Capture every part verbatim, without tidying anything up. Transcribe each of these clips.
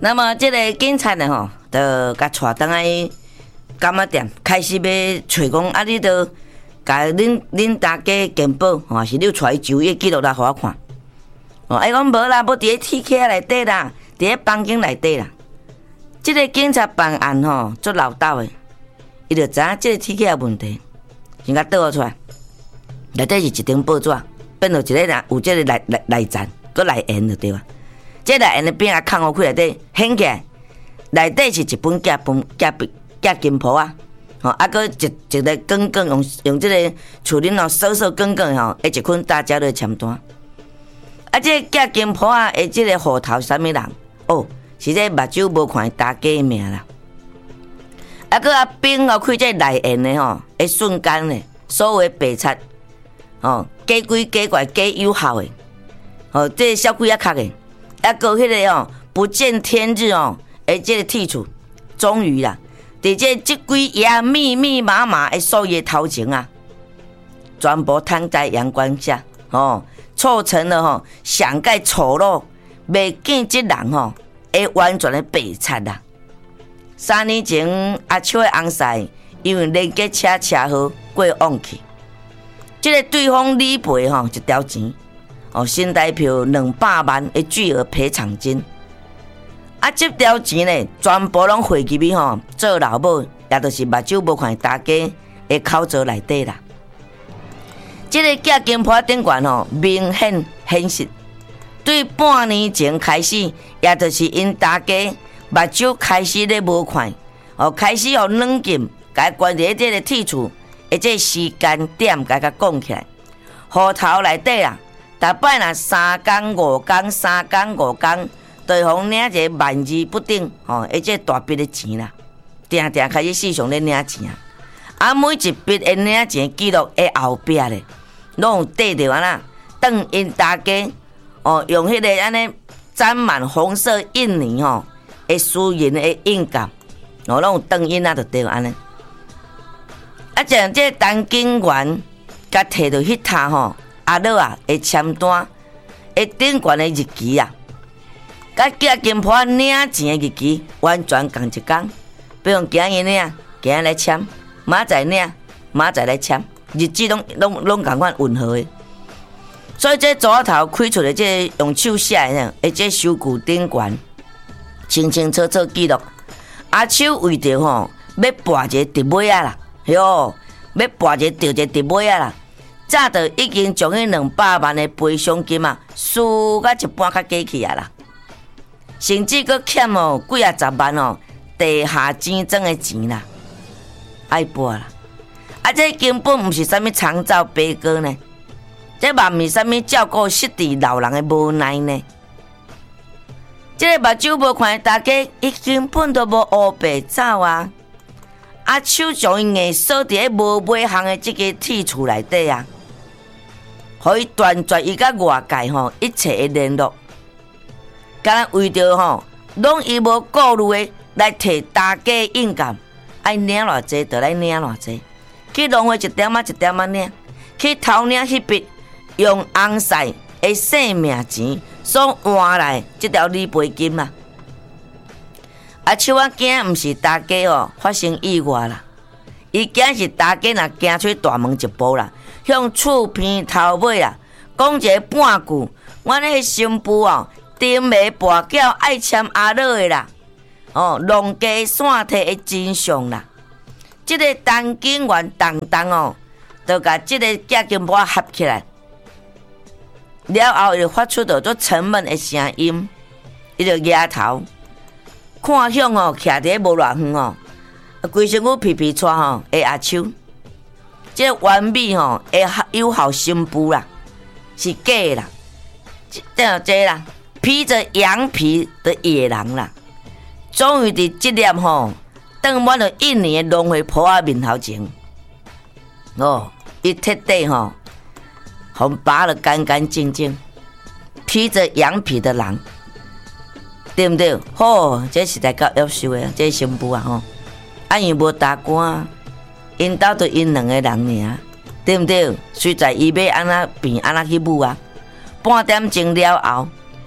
那么这个警察呢吼，就甲带倒来柑仔店，开始要找讲啊，你都甲恁恁大家健保吼，是你带就业记录来互我看。哦，伊讲无啦，无伫咧 T K 内底啦，伫咧房间内底啦。这个警察办案吼，足老道的，伊就知影这个 T K 有问题，先甲倒出来，内底是一张报纸，变做一个人有这个内内内站，搁内缘就对啊。这内缘的边啊，空互开内底掀起来，内底是一本夹本夹夹金铺啊，吼，啊，搁一一个耿耿用用这个厝恁哦，扫扫耿耿吼，一捆大家都签单。啊，这个夹金铺啊，的这个户头是啥物人？哦。是这目睭无看大家的命啦，啊，搁啊并哦开这内缘的吼，一瞬间呢，所有白贼哦，假鬼假怪假有效的，哦，这小鬼啊壳的，啊，搁迄个哦不见天日哦，诶，这个剔除，终于啦，伫这这几夜密密麻麻的数月头前啊，全部摊在阳光下，哦，促成了吼上界丑陋，袂见这人吼。会完全的白贼啦！三年前，阿秋的翁婿因为连结车车号过往去，这个对方理赔吼一条钱，哦，新台票两百万的巨额赔偿金。啊，这条钱呢，全部拢汇入去吼做老母，也就是目睭无看大家的口座内底啦。这个假金铺顶悬吼，明显显示。对半年前开始，也就是因大家目睭开始咧无看，哦，开始互软禁，甲关伫这个剔除，而这时间点甲甲讲起来，户头内底啦，逐摆若三工五工，三工五工，对方领一个万字不等，哦，而这大笔的钱啦，定定开始市场咧领钱啊，啊，每一笔的领钱记录的后壁咧，拢有缀着安那，等因大家。哦，用迄个安尼沾满红色印泥吼，的私人的印鉴，哦，拢有登印啊，就对安尼。啊，将这陈警员甲摕到迄沓吼，阿乐啊的签单，的顶悬的日期啊，甲假金铺领钱的日期完全同一工。比如今日领，今日来签，明仔领，明仔来签，日子拢拢拢共款吻合的。所以这左头开出的这用手写的，而这收据顶悬清清楚楚记录。阿秋为着吼要博一个直尾啊啦，哟，要博一个着一个直尾啊啦，早就已经将迄两百万的赔偿金啊，输甲一半较过去啊啦，甚至佫欠哦几啊十万哦地下钱庄的钱啦，爱博啦。啊，这根本毋是啥物长照悲歌呢。这嘛毋是啥物照顾失智老人的无奈呢？这个目睭无看大家，伊根本都无黑白走啊！啊，手将伊硬锁伫咧无尾项的这个铁厝内底啊，互伊断绝伊甲外界吼一切的联络，敢若为着吼，拢伊无顾虑的来摕大家印鉴，爱领偌济就来领偌济，去浪费一点仔一点仔领，去偷领迄笔。用翁婿的性命钱所换来这条理赔金啊！啊，像我惊毋是大家哦发生意外啦，伊惊是大家若行出大门一步啦，向厝边头尾啦，讲一个半句，阮迄新妇哦，丁眉跋筊爱签阿乐的啦，哦，弄假散体的真相啦，这个陈警员当当哦，就甲这个假金铺合起来。了后，伊就发出着足沉闷的声音，伊就摇头，看向哦，徛伫无偌远哦，规身躯皮皮喘吼，的阿秋，这个完美吼，的友好新妇啦，是假的啦，这这啦，披着羊皮的野人啦，终于伫这粒吼，等满了一年的轮回婆仔面头前，哦，伊彻底吼。红拔了干干净净，披着羊皮的人，对不对？吼、哦，这实在够优秀的，这新妇啊吼，啊伊无打官，因兜就因两个人尔，对不对？虽在伊要安那变安那去舞啊，半点钟了后，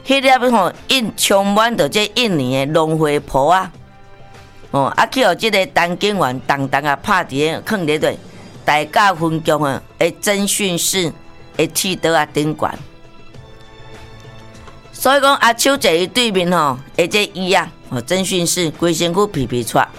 迄粒吼印充满着这印尼的龙花蒲啊，哦，啊去互即个陈景元重重啊拍伫个放伫对大甲分局啊的侦讯室的铁桌啊顶悬。所以讲阿秋坐伊对面吼，而这伊啊，哦侦讯室规身躯皮皮喘，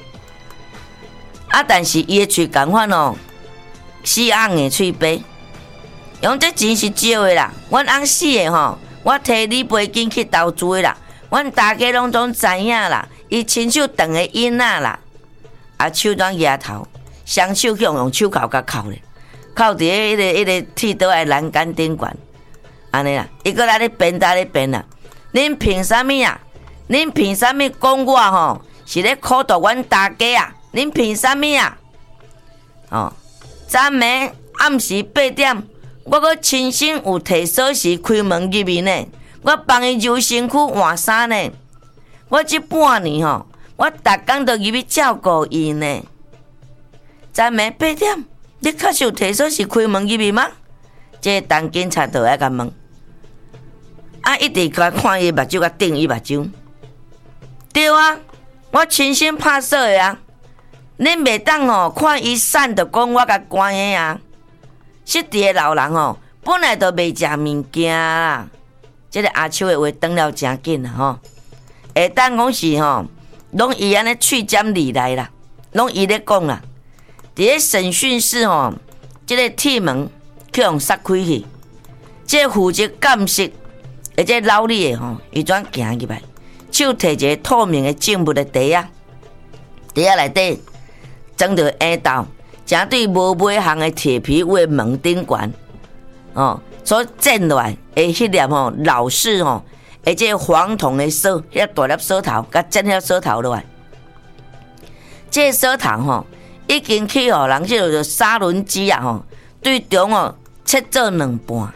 啊但是伊的喙共款哦，死红的喙白，用这钱是少的啦，阮翁死的吼。我摕你赔金去投资的啦，阮大家拢总知影啦。伊亲手长的囡仔啦，啊手端摇头，双手向用手铐甲铐咧，铐伫迄个迄个铁道的栏杆顶悬，安尼啦。伊搁来咧辩答咧辩啦，恁凭啥物啊？恁凭啥物讲我吼是咧苦毒阮大家啊？恁凭啥物啊？哦，昨暝暗时八点。我搁亲身有摕锁匙开门入面呢，我帮伊揉身躯换衫呢。我这半年吼，我逐工都入去照顾伊呢。昨暝八点，你确实有摕锁匙开门入面吗？这个陈警察就来甲问，啊，一直甲看伊目睭，甲盯伊目睭。对啊，我亲身拍锁的啊。恁袂当吼看伊散就讲我甲关的啊。失智的老人吼，本来就袂食物件啦。即、这个阿秋的话转了真紧啦吼，下当讲是吼，拢伊安尼喙尖利来啦，拢伊咧讲啦。伫咧审讯室吼，即、这个铁门去用塞开去，即、这个负责监视，而且老李的吼，伊怎行入来，手摕一个透明的证物的袋啊，袋啊内底装着烟斗。正对无尾项的铁皮为门顶悬，哦，所剪落来的迄粒吼老式吼，而且黄铜的锁，迄大粒锁头，甲剪迄锁头落来。这个锁头吼，已经去互人即个砂轮机啊吼，对中哦切做两半。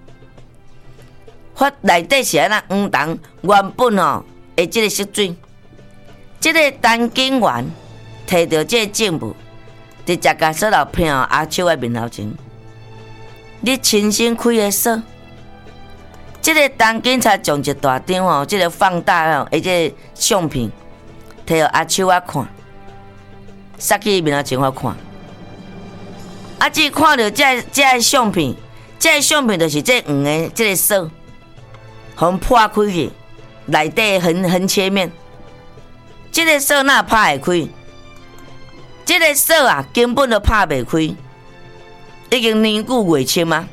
发内底是安那黄铜原本吼的即个色水，即、这个陈景元摕到这个证物。伫食甲锁头片阿秋的面头前，你亲身开的锁，即、这个陈警察将一大张哦，即、这个放大哦，而且相片摕互阿秋啊看，塞去伊面头前我看。啊，只看到这这个相片，这个相片就是这黄的这个锁，互破开去，内底横横切面，这个锁哪拍会开？这个锁啊，根本就拍袂开，已经年久月深啊。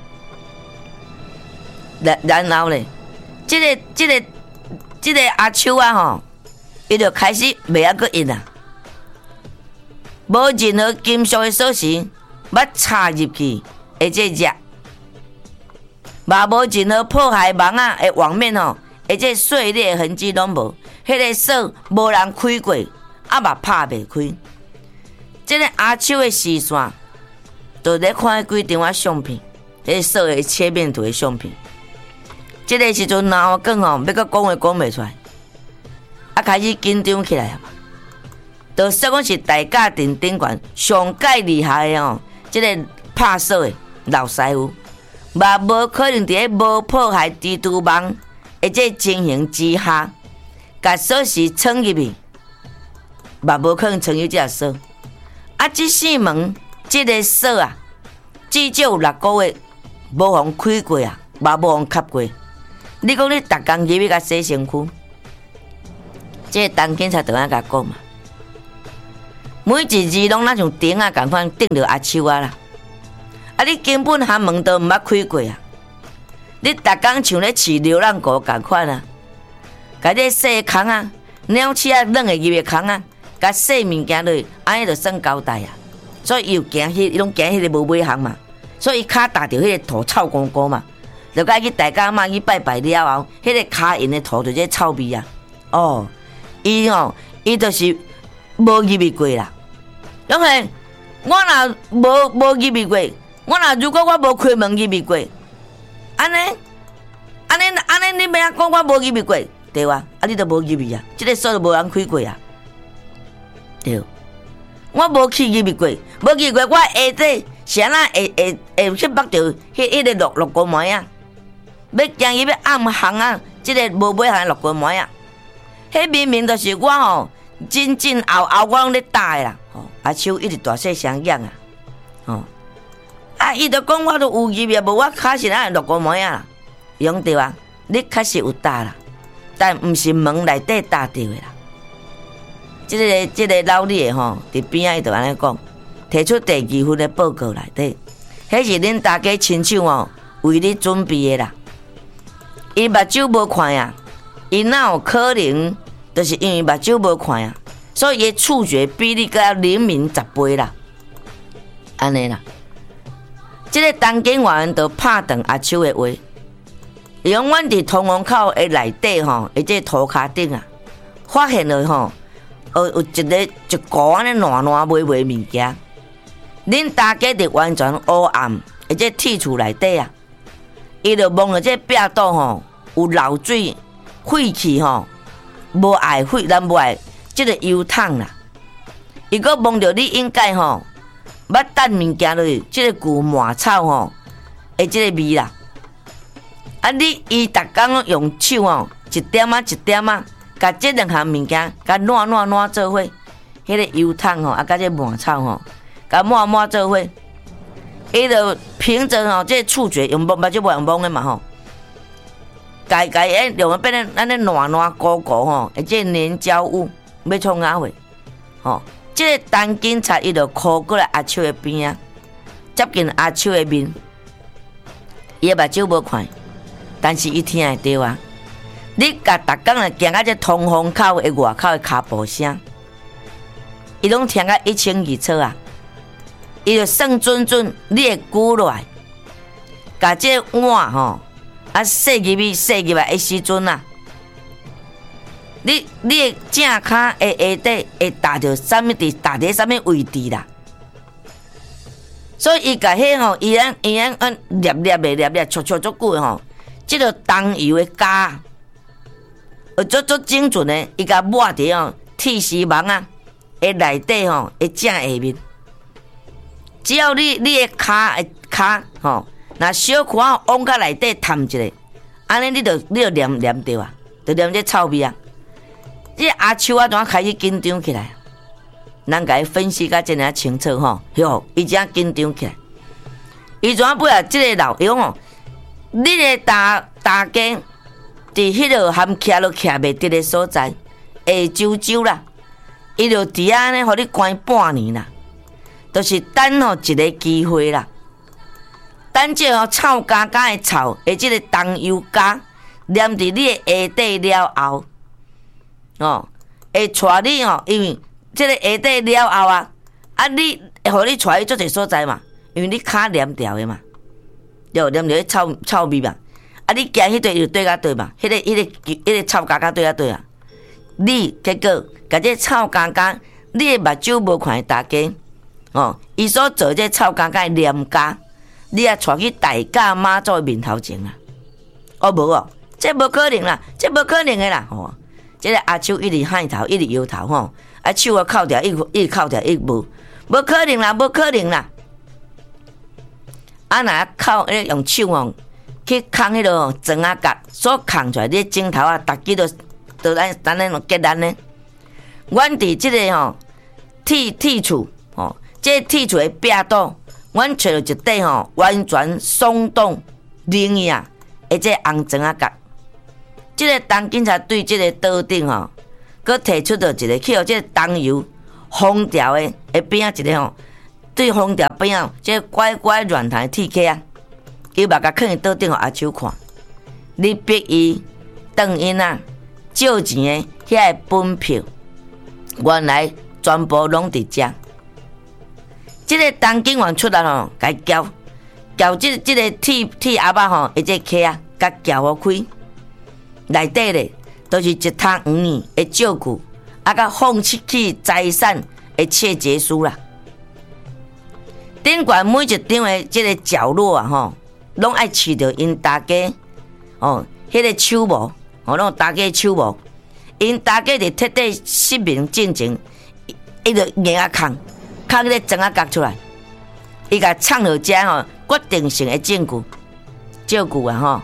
然然后咧，这个、这个、这个阿秋啊吼，伊就开始袂晓阁印啊，无任何金属的锁匙捌插入去，而且热，嘛无任何破坏网啊的网面吼，而且碎裂的痕迹拢无，迄、那个锁无人开过，啊嘛拍袂开。这个阿秋的视线，就咧看几张啊相片，迄锁的切面图的相片。这个时阵脑梗吼，要阁讲话讲袂出来，啊开始紧张起来啊嘛。就说讲是大家庭顶悬上介厉害的哦，这个拍锁的老师傅，嘛无可能伫咧无破坏蜘蛛网的这情形之下，甲锁匙藏入去，嘛无可能藏入这锁。啊，这扇门，这个锁啊，至少有六个月无互开过啊，嘛无互开过。你讲你逐工入去甲洗身躯，这个陈警察就安甲讲嘛，每一字拢那像钉啊共款钉着阿秋啊啦。啊，你根本连门都毋捌开过啊！你逐工像咧饲流浪狗共款啊，甲这细空啊，鸟鼠啊，软会入的空啊。甲洗物件落，安尼就算交代啊。所以伊有行迄，伊拢行迄个无尾行嘛。所以伊骹踏着迄个土臭公公嘛，就该去大家妈去拜拜了后，迄、那个骹印的土就这臭味啊。哦，伊哦，伊就是无入去过啦。因为我若无无入去过，我若如果我无开门入去过，安尼安尼安尼，你要讲我无入去过，对哇？啊，你都无入去啊，这个锁就无人开过啊。对，我无去入去过，无入去过，我下底是安那会会会去捌着迄迄个绿绿个毛啊，要行伊要暗巷啊， 即个无买下六根毛啊，迄明明就是我吼，真真后后我拢咧打的啦，吼，阿秋一直大细相养啊，吼，啊，伊就讲我都有入也无我卡是咱六根毛啊啦，用对啊，你确实有打啦，但毋是门内底打着的啦。即、這个即、這个老李吼，伫边仔伊就安尼讲，提出第二份的报告内底，迄是恁大家亲手哦为你准备的啦。伊目睭无看呀，伊哪有可能，就是因为目睭无看呀，所以伊触觉比你更灵敏十倍啦。安尼啦，即、這个当警员就拍断阿秋的话，伊讲阮伫通风口的内底吼，或者涂骹顶啊，发现了吼。呃，有一个一股安尼烂烂微微物件，恁大家就完全黑暗，而且铁厝内底啊，伊就望着这壁肚吼有漏水、废气吼，无爱废，咱无爱即个油桶啦。伊阁望着你应该吼，捌等物件落去，即个旧麻草吼，诶，即个味啦。啊，你伊逐工用手吼，一点仔一点仔。甲这两项物件，甲烂烂烂做伙，迄个油桶吼，啊，甲这麻草吼，甲抹抹做伙，伊就凭着吼这触觉用摸，目睭无用摸的嘛吼，家家诶用变成安尼烂烂糊糊吼，而且粘胶物要创啊货，吼，这个当警察伊就靠过来阿秋的边啊，接近阿秋的面，伊目睭无看，但是伊听会到啊。你甲逐工来行到这通风口的外口的脚步声，伊拢听甲一清二楚啊！伊就算准准你的骨落来，甲这碗吼啊洗入去洗入来的时阵啊，你你的正骹的下底会打着啥物伫打伫啥物位置啦？所以伊甲迄吼，伊安伊安安捏捏的捏捏，戳戳足久的吼，即个东油的胶。有足足精准的，伊甲抹伫哦铁丝网啊，诶内底吼，会正下面。只要你你的骹的骹吼，若小可仔往甲内底探一下，安尼你就你就念念着啊，就念这臭味啊。这阿秋啊，怎开始紧张起来？咱甲伊分析甲真啊清楚吼，哟，伊真紧张起来。伊怎尾啊，即个老伊讲吼，你个大大家。伫迄落含徛落徛袂得的所在，下周周啦，伊就伫遐呢，互你关半年啦，就是等吼一个机会啦。等这吼臭干干的臭，诶，即个东油胶黏伫你的下底了后，哦，会带你吼，因为即个下底了后啊，啊，你会互你带去做一个所在嘛，因为你骹黏掉的嘛，就黏着臭臭味嘛。啊！你行迄对就对甲对嘛，迄、那个、迄、那个、迄、那个臭嘎嘎对啊对啊。你结果甲这臭嘎嘎，你的目睭无看大家哦，伊所做这臭嘎嘎的黏家，你也带去大甲妈祖面头前啊？哦无哦，这无可能啦，这无可能的啦吼、哦。这个阿秋一直喊头，一直摇头吼，啊手啊扣掉，一一扣掉，一无，无可能啦，无可能啦。啊若扣，用手哦。去扛迄落砖仔角，所扛出来你镜头啊，逐支都都咱咱那种结咱呢。阮伫即个吼铁铁厝吼，这铁厝的壁肚，阮找到一块吼完全松动灵异啊，而且红砖仔角。即个当警察对即个岛顶吼，佮提出着一个去互即个东油封条的下边啊一个吼，对封条边啊，即个乖乖软弹铁壳啊。伊目甲囥伫桌顶互阿秋看，你逼伊转因啊，借钱的遐个本票，原来全部拢伫遮。即、这个当警员出来吼，甲伊撬撬即即个铁铁鸭仔吼，或者壳啊，甲撬互开，内底咧都是一摊五年的借据，啊，甲放弃去财产的切结书啦。顶悬每一张的即个角落啊，吼。拢爱饲着因大家哦，迄、那个手模哦，拢大家手模，因大家伫彻底失明进前，伊就硬啊空，空迄个砖仔角出来，伊甲藏落遮吼，决定性的证据，证据啊吼，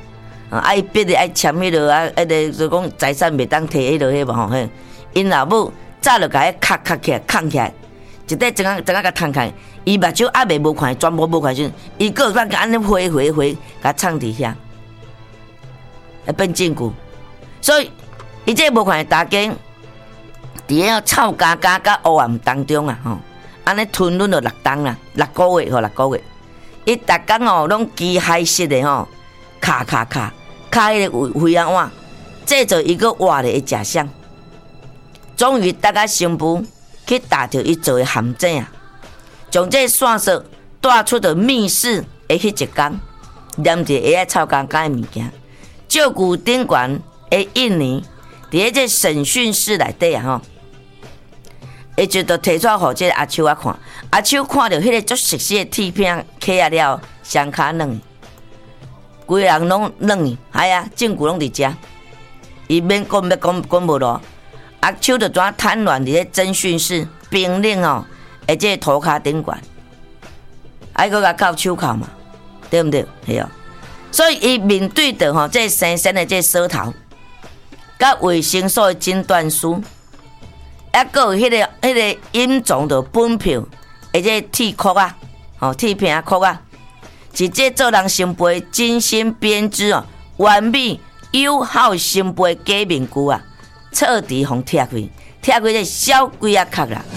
啊，伊逼你爱签迄落啊，迄个就讲财产袂当摕迄落迄无吼嘿。因老母早就甲伊卡卡起来，扛起来，一块整个整个甲摊开，伊目睭还袂无看，全部无看时，伊个咱甲安尼回回回，甲藏伫遐，会变证据。所以伊这无看大家伫个臭咖咖甲黑暗当中啊，吼，安尼吞吞了六冬啦，六个月吼，六个月，伊逐工吼拢机械式的吼，卡卡卡卡迄个灰暗碗，制造一个活的假象。终于，大家新妇去打着伊做的陷阱啊，将这线索带出到密室的迄一天，连着下臭干干的物件，照顾顶悬的印尼，伫这审讯室内底啊吼，伊就都摕出来互这个阿秋啊看，阿秋看到迄个足熟悉的铁片起啊了，双骹软，规人拢软，哎呀，证据拢伫遮，伊免讲要讲讲无咯。阿秋就怎瘫软伫咧侦讯室，冰冷哦，而且涂骹顶悬，还佫甲靠手铐嘛，对毋对？系哦。所以伊面对着吼这生生的这锁头，甲卫生所的诊断书，还佫有迄个迄个隐藏的本票，而且铁壳啊，吼铁片壳啊，是这做人心肺精心编织哦，完美友好心肺假面具啊。彻底互拆开，拆开这小几啊壳啦。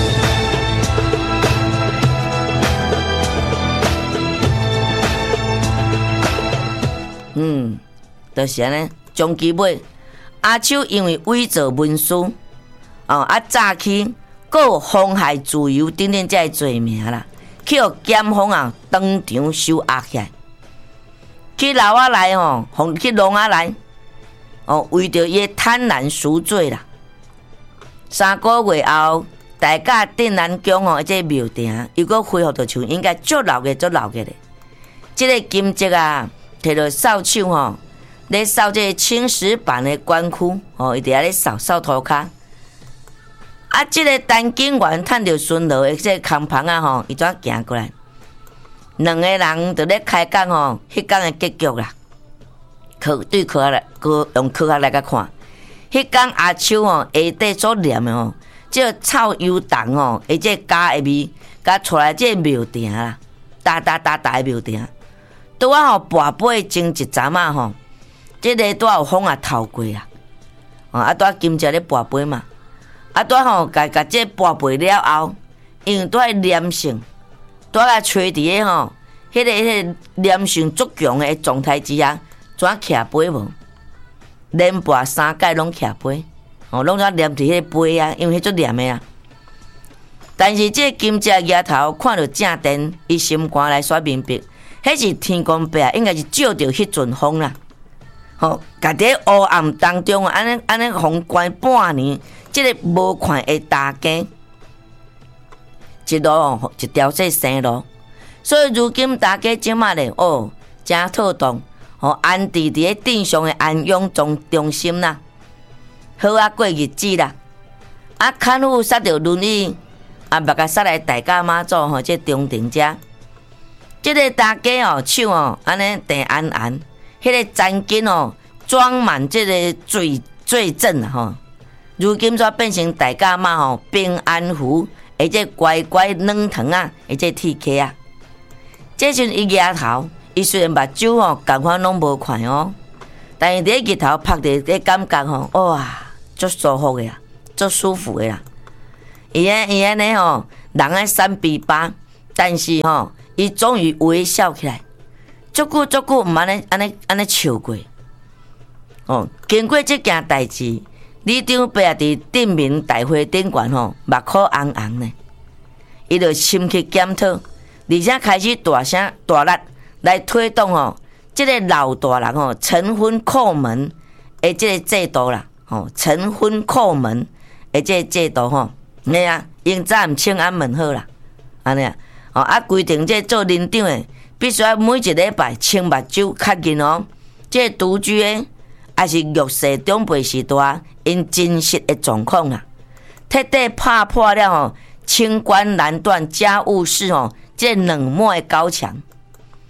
嗯，就是安尼。终其尾，阿秋因为伪造文书，哦啊诈欺，还有妨害自由等等这罪名啦，去互检方啊当场收押起来，去牢仔内吼，互去笼仔内。哦，为着伊贪婪赎罪啦，三个月后，大家定南宫哦，这庙埕又搁恢复到像应该足老个足老个咧。这个金泽啊，摕着扫帚吼，咧扫这个青石板的管区哦，伊伫遐咧扫扫涂骹。啊，这个陈警员趁着巡逻的这个空棚啊吼，伊怎行过来？两个人就咧开讲吼，迄天的结局啦。科对科学来，科用科学来甲看，迄天阿秋吼下底所念的吼，这臭油桐吼，而且加的味，甲出来这庙埕啦，大大大大的庙埕，拄啊吼跋杯前一阵啊吼，这个拄有风啊透过啦，啊拄啊金只咧跋杯嘛，啊拄吼甲甲这跋杯了后，因为拄啊黏性，拄啊吹伫个吼，迄个迄个黏性足强的状态之下。怎徛杯无？连跋三届拢徛杯，哦，拢怎黏伫迄个杯啊？因为迄足黏的啊。但是这金只丫头看到正电，伊心肝来煞明白，迄是天公伯啊，应该是照着迄阵风啦。吼，家伫黑暗当中，安尼安尼风关半年，即、这个无看的大街，一路哦一条这生路，所以如今大家即马咧，哦，真妥当。哦，安置伫咧镇上的安养中中心啦，好啊过日子啦。啊，看护杀着轮椅，啊，目甲杀来大家妈祖吼，这中庭遮，这个大家哦手哦，安尼地安安，迄个粘巾哦，装满这个罪罪证啊吼。如今煞变成大家妈吼平安符，而且乖乖软糖啊，而且铁壳啊，这阵伊额头。伊虽然目睭吼共款拢无看哦，但是伫日头拍着迄感觉吼，哇，足舒服的啦，足舒服的啦。伊安伊安尼吼，人爱三比八，但是吼，伊终于微笑起来，足久足久毋安尼安尼安尼笑过。哦，经过即件代志，李长伯也伫镇民大会顶悬吼，目眶红红呢。伊就深去检讨，而且开始大声大力。来推动吼，即个老大人吼晨昏叩门的即个制度啦，吼晨昏叩门的即个制度吼，你啊，用早毋请安门好啦，安尼啊，哦啊规定即做认长的，必须要每一礼拜清目睭较紧哦，即个独居的，还是弱势长辈时代因真实的状况啦，彻底拍破了吼清官难断家务事吼，即个冷漠的高墙。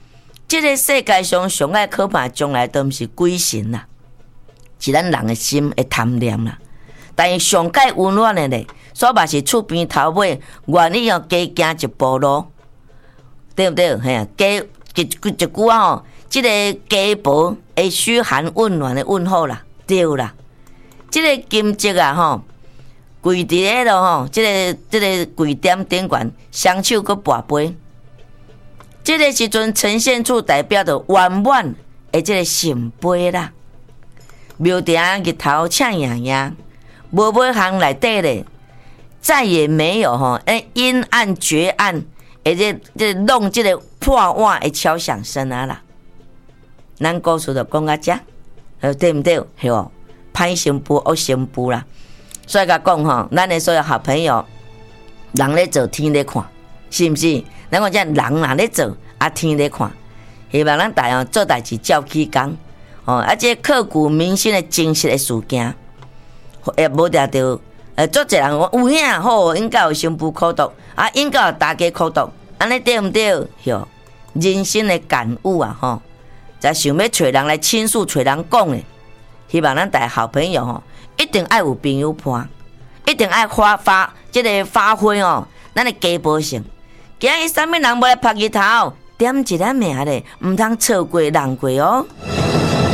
这个世界上上爱可怕，从来都毋是鬼神啦，是咱人的心的贪念啦。但是上界温暖的咧，所嘛是厝边头尾愿意哦加行一步路，对不对？嘿啊，加一一一句啊吼，这个家婆会嘘寒问暖的问候啦，对啦。这个金节啊吼，跪伫咧咯吼，这个这个跪点顶悬，双手搁跋杯。这个时阵呈现出代表着圆满的这个圣杯啦。庙顶日头赤洋洋，无每行内底咧，再也没有吼，诶阴暗绝暗，而且这弄这个破碗的敲响声啊啦。咱故事就讲到这，呃对不对？系哦，歹成夫恶成夫啦。所以甲讲吼，咱的所有好朋友，人咧做天咧看，是毋是？咱讲这人若咧做，啊天咧看，希望咱大家做代志照起工，哦，啊这刻骨铭心的真实的事件，也无得到，呃，做一人有影好，应该有成夫苦毒，啊，应该有大家苦毒，安尼对毋对？哟，人生的感悟啊，吼，才想要找人来倾诉，找人讲的，希望咱大家好朋友吼，一定爱有朋友伴，一定爱发发，即个发挥哦，咱的家婆性。今日啥物人无来拍日头，点一个名咧，毋通错过人过哦。